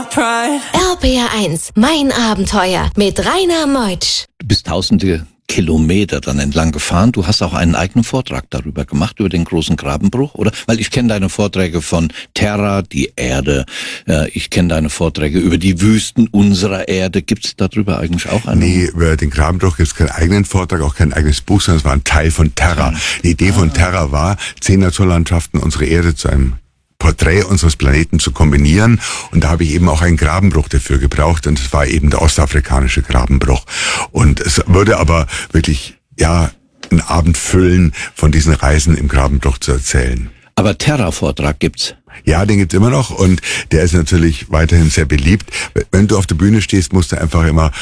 RPR1, mein Abenteuer mit Rainer Meutsch. Du bist tausende Kilometer dann entlang gefahren. Du hast auch einen eigenen Vortrag darüber gemacht, über den großen Grabenbruch, oder? Weil ich kenne deine Vorträge von Terra, die Erde. Ich kenne deine Vorträge über die Wüsten unserer Erde. Gibt es darüber eigentlich auch einen? Nee, über den Grabenbruch gibt es keinen eigenen Vortrag, auch kein eigenes Buch, sondern es war ein Teil von Terra. Die Idee von Terra war, 10 Naturlandschaften unsere Erde zu einem Porträt unseres Planeten zu kombinieren. Und da habe ich eben auch einen Grabenbruch dafür gebraucht. Und es war eben der ostafrikanische Grabenbruch. Und es würde aber wirklich, einen Abend füllen, von diesen Reisen im Grabenbruch zu erzählen. Aber Terra-Vortrag gibt's? Ja, den gibt's immer noch. Und der ist natürlich weiterhin sehr beliebt. Wenn du auf der Bühne stehst, musst du einfach immer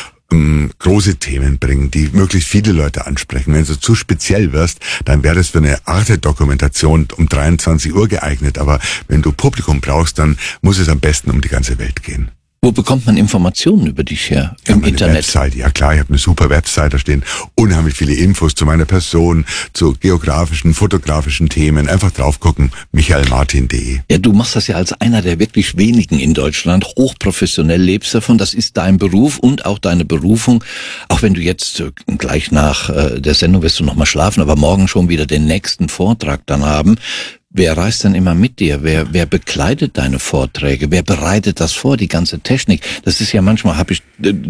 große Themen bringen, die möglichst viele Leute ansprechen. Wenn du zu speziell wirst, dann wäre das für eine Arte-Dokumentation um 23 Uhr geeignet. Aber wenn du Publikum brauchst, dann muss es am besten um die ganze Welt gehen. Wo bekommt man Informationen über dich her? Im Internet? Website. Ja klar, ich habe eine super Website, da stehen unheimlich viele Infos zu meiner Person, zu geografischen, fotografischen Themen. Einfach drauf gucken, michaelmartin.de. Ja, du machst das ja als einer der wirklich wenigen in Deutschland. Hochprofessionell lebst davon. Das ist dein Beruf und auch deine Berufung. Auch wenn du jetzt gleich nach der Sendung wirst du noch mal schlafen, aber morgen schon wieder den nächsten Vortrag dann haben. Wer reist denn immer mit dir? Wer bekleidet deine Vorträge? Wer bereitet das vor, die ganze Technik? Das ist ja manchmal, ich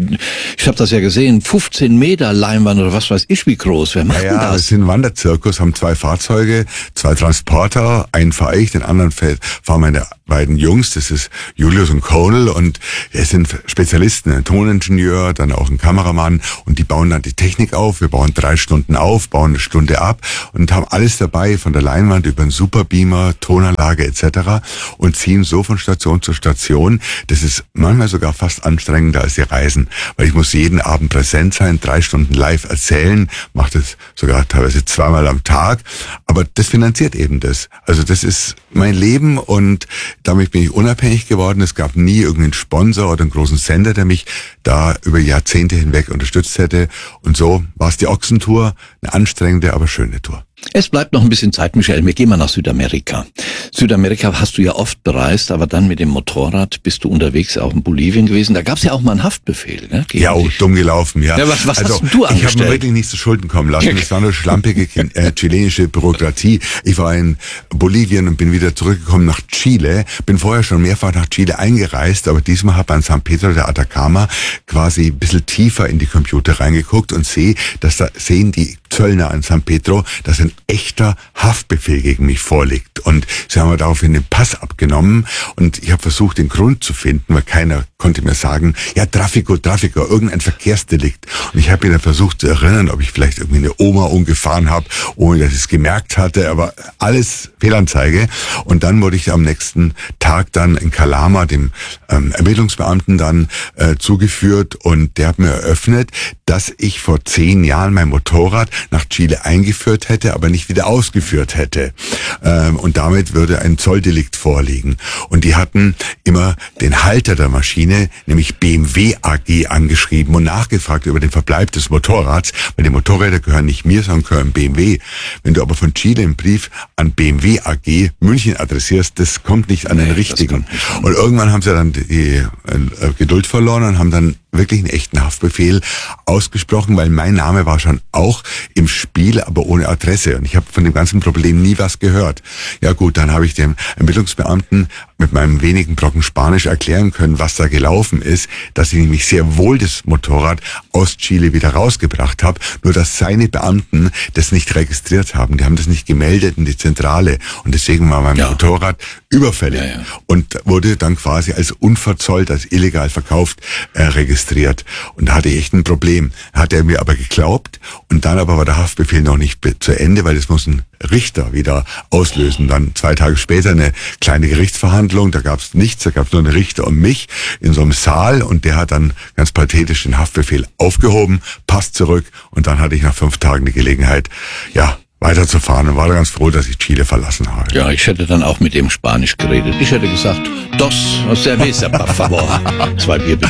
habe das ja gesehen, 15 Meter Leinwand oder was weiß ich wie groß. Wer macht denn das? Wir sind ein Wanderzirkus, haben 2 Fahrzeuge, 2 Transporter, einen fahre ich, den anderen fahren meine beiden Jungs, das ist Julius und Conal, und es sind Spezialisten, ein Toningenieur, dann auch ein Kameramann, und die bauen dann die Technik auf. Wir bauen 3 Stunden auf, bauen 1 Stunde ab und haben alles dabei, von der Leinwand über den Superbeamer, Tonanlage etc. und ziehen so von Station zu Station. Das ist manchmal sogar fast anstrengender als die Reisen, weil ich muss jeden Abend präsent sein, 3 Stunden live erzählen, mache das sogar teilweise 2-mal am Tag, aber das finanziert eben das. Also das ist mein Leben und damit bin ich unabhängig geworden. Es gab nie irgendeinen Sponsor oder einen großen Sender, der mich da über Jahrzehnte hinweg unterstützt hätte. Und so war es die Ochsentour, eine anstrengende, aber schöne Tour. Es bleibt noch ein bisschen Zeit, Michael. Wir gehen mal nach Südamerika. Südamerika hast du ja oft bereist, aber dann mit dem Motorrad bist du unterwegs auch in Bolivien gewesen. Da gab es ja auch mal einen Haftbefehl, ne? Ja, auch dumm gelaufen, ja. Was hast du angestellt? Ich habe mir wirklich nicht zu Schulden kommen lassen. Es war nur schlampige chilenische Bürokratie. Ich war in Bolivien und bin wieder zurückgekommen nach Chile. Bin vorher schon mehrfach nach Chile eingereist, aber diesmal habe ich an San Pedro de Atacama quasi ein bisschen tiefer in die Computer reingeguckt und sehen die Zöllner an San Pedro, dass ein echter Haftbefehl gegen mich vorliegt. Und sie haben mir daraufhin den Pass abgenommen und ich habe versucht, den Grund zu finden, weil keiner konnte mir sagen, ja, Tráfico, irgendein Verkehrsdelikt. Und ich habe mir dann versucht zu erinnern, ob ich vielleicht irgendwie eine Oma umgefahren habe, ohne dass ich es gemerkt hatte, aber alles Fehlanzeige. Und dann wurde ich am nächsten Tag dann in Calama, dem Ermittlungsbeamten, dann zugeführt und der hat mir eröffnet, dass ich vor 10 Jahren mein Motorrad nach Chile eingeführt hätte, aber nicht wieder ausgeführt hätte. Und damit würde ein Zolldelikt vorliegen. Und die hatten immer den Halter der Maschine, nämlich BMW AG, angeschrieben und nachgefragt über den Verbleib des Motorrads, weil die Motorräder gehören nicht mir, sondern gehören BMW. Wenn du aber von Chile einen Brief an BMW AG München adressierst, das kommt nicht an den richtigen. Und irgendwann haben sie dann die Geduld verloren und haben dann wirklich einen echten Haftbefehl ausgesprochen, weil mein Name war schon auch im Spiel, aber ohne Adresse. Und ich habe von dem ganzen Problem nie was gehört. Ja gut, dann habe ich dem Ermittlungsbeamten mit meinem wenigen Brocken Spanisch erklären können, was da gelaufen ist, dass ich nämlich sehr wohl das Motorrad aus Chile wieder rausgebracht habe, nur dass seine Beamten das nicht registriert haben. Die haben das nicht gemeldet in die Zentrale und deswegen war mein Motorrad überfällig und wurde dann quasi als unverzollt, als illegal verkauft registriert. Und da hatte ich echt ein Problem. Hat er mir aber geglaubt und dann aber war der Haftbefehl noch nicht zu Ende, weil das muss ein Richter wieder auslösen. Dann 2 Tage später eine kleine Gerichtsverhandlung, da gab es nichts, da gab es nur einen Richter und mich in so einem Saal und der hat dann ganz pathetisch den Haftbefehl aufgehoben, Pass zurück und dann hatte ich nach 5 Tagen die Gelegenheit, weiterzufahren und war da ganz froh, dass ich Chile verlassen habe. Ja, ich hätte dann auch mit dem Spanisch geredet. Ich hätte gesagt, dos cerveza, por favor. 2 Bier bitte.